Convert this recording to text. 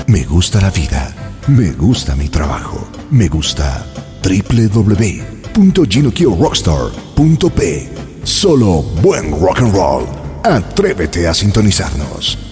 Me gusta la vida. Me gusta mi trabajo. Me gusta www.GinoKioRockstar.p. Solo buen rock and roll. Atrévete a sintonizarnos.